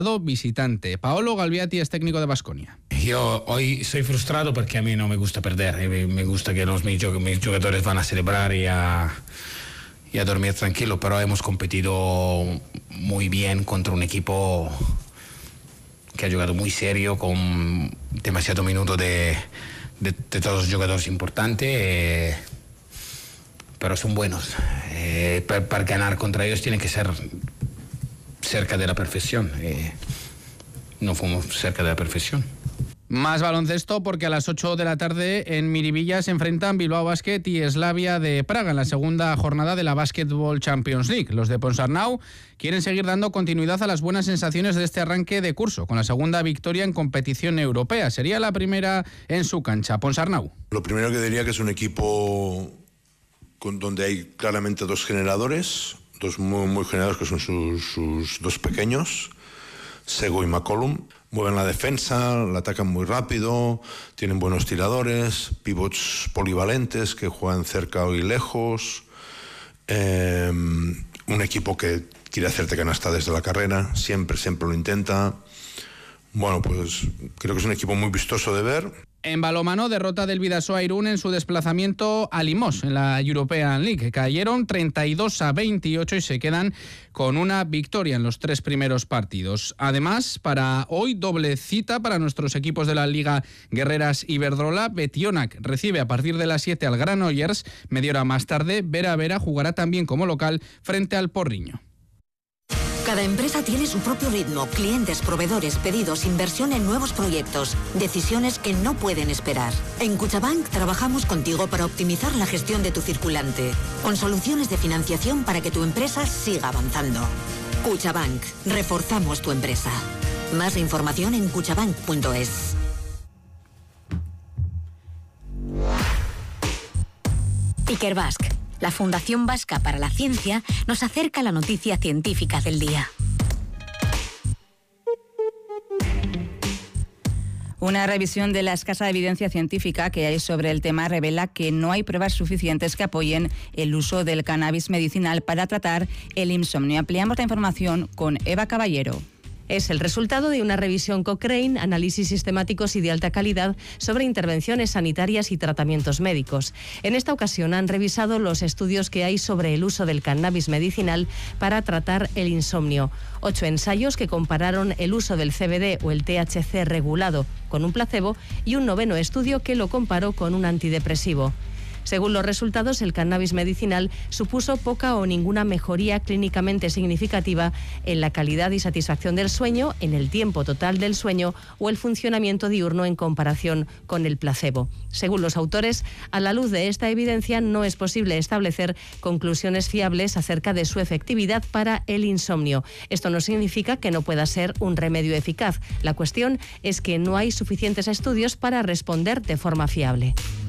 visitante. Paolo Galviati es técnico de Baskonia. Yo hoy soy frustrado porque a mí no me gusta perder. Me gusta que mis jugadores van a celebrar y a dormir tranquilo, pero hemos competido muy bien contra un equipo que ha jugado muy serio, con demasiado minuto de todos los jugadores importantes, pero son buenos. Para ganar contra ellos tiene que ser cerca de la perfección. No fuimos cerca de la perfección. Más baloncesto porque a las 8 de la tarde en Miribilla se enfrentan Bilbao Basket y Slavia de Praga en la segunda jornada de la Basketball Champions League. Los de Ponsarnau quieren seguir dando continuidad a las buenas sensaciones de este arranque de curso, con la segunda victoria en competición europea. Sería la primera en su cancha. Ponsarnau. Lo primero que diría que es un equipo donde hay claramente dos generadores, dos muy generadores que son sus dos pequeños, Sego y McCollum. Mueven la defensa, la atacan muy rápido, tienen buenos tiradores, pivots polivalentes que juegan cerca y lejos. Un equipo que quiere hacerte canasta desde la carrera, siempre lo intenta. Bueno, pues creo que es un equipo muy vistoso de ver. En balonmano, derrota del Bidasoa Irún en su desplazamiento a Limos en la European League. Cayeron 32-28 y se quedan con una victoria en los 3 primeros partidos. Además, para hoy doble cita para nuestros equipos de la Liga Guerreras Iberdrola. Betionac recibe a partir de las 7 al Granollers. Media hora más tarde, Vera Vera jugará también como local frente al Porriño. Cada empresa tiene su propio ritmo, clientes, proveedores, pedidos, inversión en nuevos proyectos, decisiones que no pueden esperar. En Cuchabank trabajamos contigo para optimizar la gestión de tu circulante, con soluciones de financiación para que tu empresa siga avanzando. Cuchabank, reforzamos tu empresa. Más información en cuchabank.es. Ikerbasque, la Fundación Vasca para la Ciencia, nos acerca a la noticia científica del día. Una revisión de la escasa evidencia científica que hay sobre el tema revela que no hay pruebas suficientes que apoyen el uso del cannabis medicinal para tratar el insomnio. Ampliamos la información con Eva Caballero. Es el resultado de una revisión Cochrane, análisis sistemáticos y de alta calidad sobre intervenciones sanitarias y tratamientos médicos. En esta ocasión han revisado los estudios que hay sobre el uso del cannabis medicinal para tratar el insomnio. 8 ensayos que compararon el uso del CBD o el THC regulado con un placebo y un 9º estudio que lo comparó con un antidepresivo. Según los resultados, el cannabis medicinal supuso poca o ninguna mejoría clínicamente significativa en la calidad y satisfacción del sueño, en el tiempo total del sueño o el funcionamiento diurno en comparación con el placebo. Según los autores, a la luz de esta evidencia no es posible establecer conclusiones fiables acerca de su efectividad para el insomnio. Esto no significa que no pueda ser un remedio eficaz. La cuestión es que no hay suficientes estudios para responder de forma fiable.